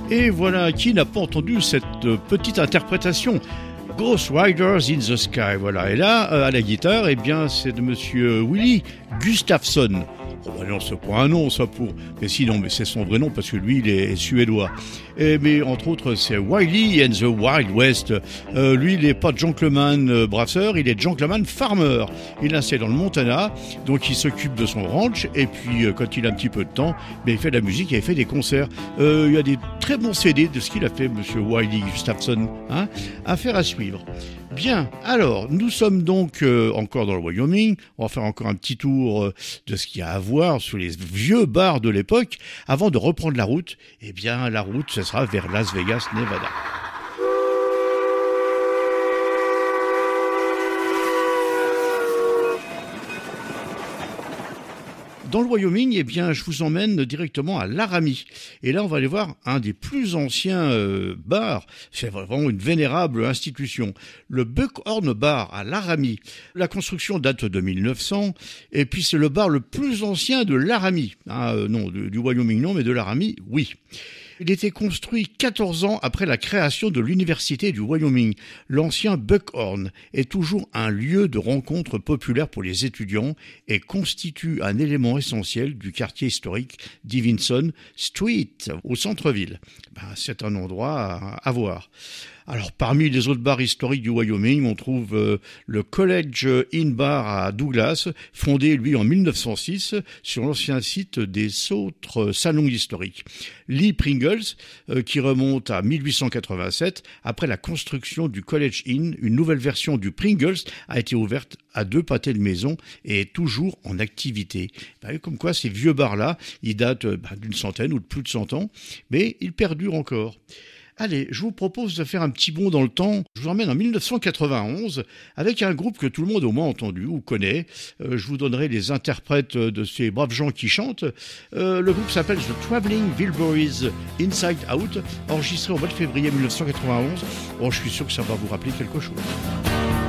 Et voilà, qui n'a pas entendu cette petite interprétation? Ghost Riders in the Sky, voilà. Et là, à la guitare, eh bien, c'est de monsieur Willie Gustafson. Oh bah non, c'est pas un nom, ça pour... Mais si, non, mais c'est son vrai nom, parce que lui, il est suédois. Mais entre autres, c'est Wiley and the Wild West. Lui, il n'est pas gentleman brasseur, il est gentleman farmer. Il est installé dans le Montana, donc il s'occupe de son ranch, et puis quand il a un petit peu de temps, il fait de la musique et il fait des concerts. Il y a des très bons CD de ce qu'il a fait, monsieur Wiley Gustafson, hein, à faire à suivre. Bien, alors, nous sommes donc encore dans le Wyoming. On va faire encore un petit tour de ce qu'il y a à voir sur les vieux bars de l'époque. Avant de reprendre la route, eh bien, la route, ce sera vers Las Vegas, Nevada. Dans le Wyoming, eh bien, je vous emmène directement à Laramie. Et là, on va aller voir un des plus anciens bars. C'est vraiment une vénérable institution. Le Buckhorn Bar à Laramie. La construction date de 1900. Et puis, c'est le bar le plus ancien de Laramie. Non, du Wyoming, non, mais de Laramie, oui. Il était construit 14 ans après la création de l'Université du Wyoming. L'ancien Buckhorn est toujours un lieu de rencontre populaire pour les étudiants et constitue un élément essentiel du quartier historique Divinson Street au centre-ville. C'est un endroit à voir. Alors, parmi les autres bars historiques du Wyoming, on trouve le College Inn Bar à Douglas, fondé, lui, en 1906, sur l'ancien site des autres salons historiques. Lee Pringles, qui remonte à 1887, après la construction du College Inn, une nouvelle version du Pringles a été ouverte à 2 pâtés de maison et est toujours en activité. Comme quoi, ces vieux bars-là, ils datent d'une centaine ou de plus de 100 ans, mais ils perdurent encore. Allez, je vous propose de faire un petit bond dans le temps. Je vous emmène en 1991 avec un groupe que tout le monde a au moins entendu ou connaît. Je vous donnerai les interprètes de ces braves gens qui chantent. Le groupe s'appelle The Traveling Wilburys Inside Out, enregistré au mois de février 1991. Je suis sûr que ça va vous rappeler quelque chose.